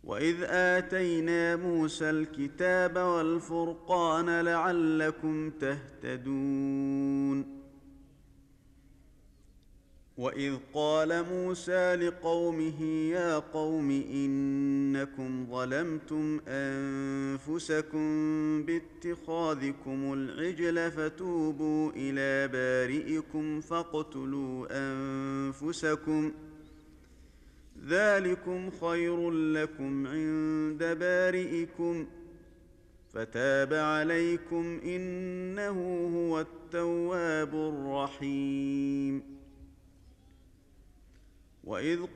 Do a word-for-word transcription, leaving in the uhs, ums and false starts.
وإذ آتينا موسى الكتاب والفرقان لعلكم تهتدون وإذ قال موسى لقومه يا قوم إنكم ظلمتم أنفسكم باتخاذكم العجل فتوبوا إلى بارئكم فاقتلوا أنفسكم ذلكم خير لكم عند بارئكم فتاب عليكم إنه هو التواب الرحيم وإذ